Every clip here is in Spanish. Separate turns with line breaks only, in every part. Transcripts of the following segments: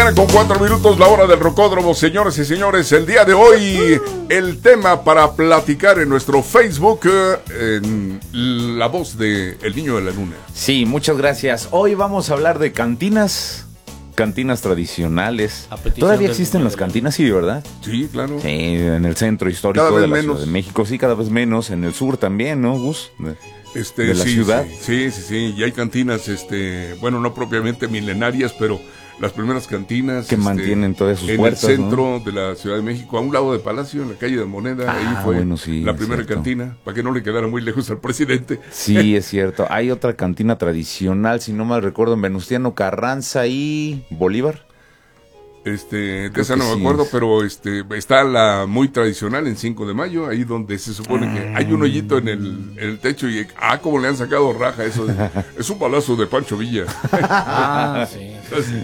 1:04, la hora del Rocódromo, señores y señores. El día de hoy, el tema para platicar en nuestro Facebook, en la voz de El Niño de la Luna.
Sí, muchas gracias. Hoy vamos a hablar de cantinas tradicionales. ¿Todavía existen las cantinas? Sí, ¿verdad?
Sí, claro.
Sí, en el centro histórico de la Ciudad de México, sí, cada vez menos. En el sur también, ¿no, Gus? De la ciudad.
Sí, y hay cantinas, bueno, no propiamente milenarias, pero las primeras cantinas
que mantienen todas sus puertas,
en el centro, ¿no?, de la Ciudad de México, a un lado de Palacio, en la calle de Moneda. Ahí fue la primera cantina, para que no le quedara muy lejos al presidente.
Sí, es cierto. Hay otra cantina tradicional, si no mal recuerdo, en Venustiano Carranza y Bolívar.
De esa no me acuerdo, pero está la muy tradicional en 5 de Mayo, ahí donde se supone que hay un hoyito en el techo y como le han sacado raja eso. Es un palazo de Pancho Villa.
Sí.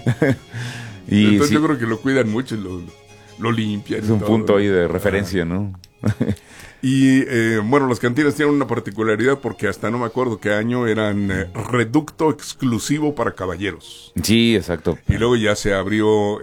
Entonces yo creo que lo cuidan mucho y lo limpian.
Es un punto ahí de referencia, ¿no?
Y bueno, las cantinas tienen una particularidad porque hasta no me acuerdo qué año eran reducto exclusivo para caballeros.
Sí, exacto.
Y luego ya se abrió,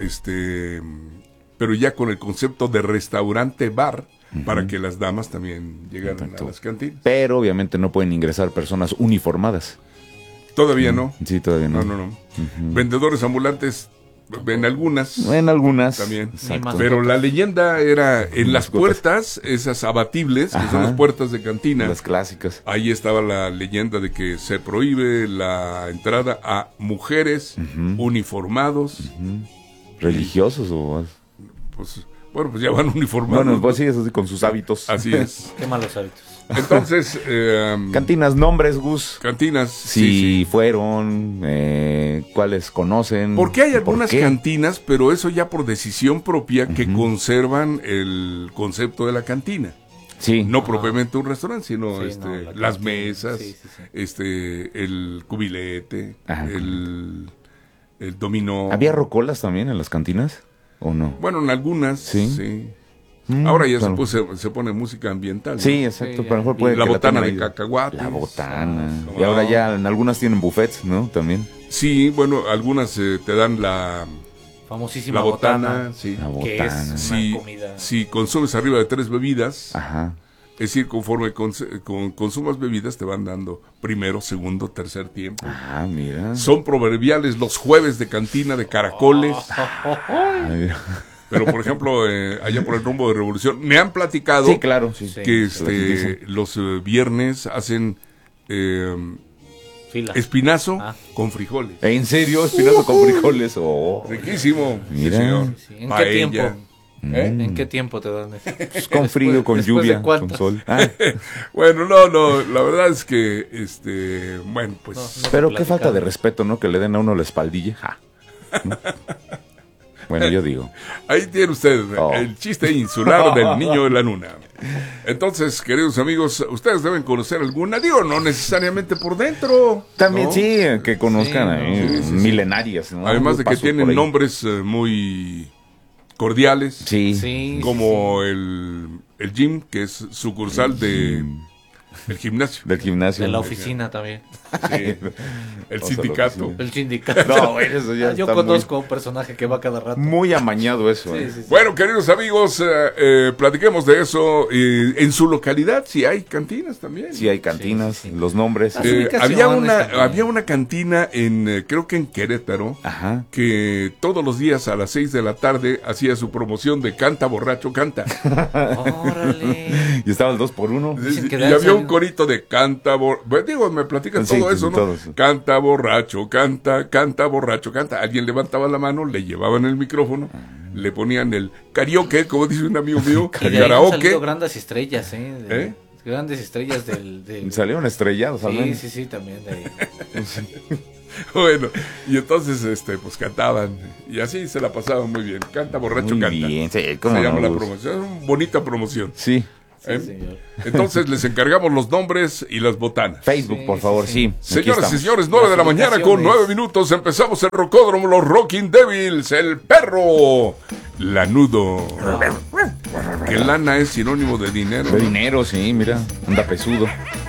pero ya con el concepto de restaurante bar, para que las damas también llegaran a las cantinas.
Pero obviamente no pueden ingresar personas uniformadas.
Todavía no.
Sí, todavía no.
No. Vendedores ambulantes. En algunas también.
Exacto.
Pero la leyenda era en las puertas, esas abatibles, que son las puertas de cantina,
las clásicas.
Ahí estaba la leyenda de que se prohíbe la entrada a mujeres uniformados.
¿Religiosos o
pues bueno, pues ya van uniformados.
Bueno, pues sí, eso sí, con sus hábitos.
Así es.
Qué malos hábitos.
Entonces,
cantinas, nombres, Gus.
Cantinas.
Sí. Fueron, ¿cuáles conocen?
Porque hay algunas cantinas, pero eso ya por decisión propia, que conservan el concepto de la cantina.
Sí.
No propiamente un restaurante, sino las mesas,
sí.
El cubilete, el dominó.
¿Había rocolas también en las cantinas? ¿O no?
Bueno, en algunas, sí. Ahora ya se pone música ambiental, ¿no?
Sí, exacto. Pero mejor puede
la botana de cacahuates.
La botana. Y ahora ya en algunas tienen buffets, ¿no? También.
Sí, bueno, algunas te dan la
famosísima
botana. Sí.
La botana.
Que es una comida.
Si consumes arriba de 3 bebidas, es decir, conforme consumas bebidas, te van dando primero, segundo, tercer tiempo.
Mira.
Son proverbiales los jueves de cantina de caracoles. Pero, por ejemplo, allá por el rumbo de Revolución, me han platicado que los viernes hacen espinazo con frijoles.
¿En serio? ¿Espinazo con frijoles?
Riquísimo.
Mira.
Sí,
¿En qué tiempo? ¿En qué tiempo te dan eso?
Pues con frío, con lluvia, con sol.
Bueno, no, la verdad es que, bueno, pues...
No pero qué falta de respeto, ¿no? Que le den a uno la espaldilla. ¿No? Bueno, yo digo.
Ahí tiene usted el chiste insular del Niño de la Luna. Entonces, queridos amigos, ustedes deben conocer alguna, no necesariamente por dentro.
También, ¿no? Sí, que conozcan milenarias, ¿no?
Además de que tienen nombres muy cordiales.
Sí.
Como el gym, que es sucursal del gimnasio.
Del gimnasio.
De la oficina también.
Sí. El sindicato.
El sindicato.
No, eso ya
yo conozco a un personaje que va cada rato.
Muy amañado eso.
Sí.
Bueno, queridos amigos, platiquemos de eso. En su localidad, sí hay cantinas también.
Sí hay cantinas, los nombres.
Había una cantina creo que en Querétaro, que todos los días a las 6 de la tarde hacía su promoción de Canta Borracho Canta.
Órale.
Y estaba el 2x1.
Y había un corito de Canta Borracho. Me platican todo eso, ¿no?
Todos.
Canta borracho, canta borracho, canta. Alguien levantaba la mano, le llevaban el micrófono, le ponían el karaoke, como dice un amigo mío,
el karaoke. Han salido grandes estrellas, grandes estrellas del...
Salieron estrellados, al menos.
Sí, también de ahí.
Bueno, y entonces pues cantaban y así se la pasaban muy bien. Canta borracho,
muy
canta.
Bien, sí,
se llama la promoción, es una bonita promoción.
Sí.
Señor.
Entonces les encargamos los nombres y las botanas.
Facebook, por favor, sí.
Señoras y señores, 9 de la mañana con 9 minutos. Empezamos el Rocódromo, los Rocking Devils, el perro lanudo. Que lana es sinónimo de dinero.
De dinero, sí, mira, anda pesudo.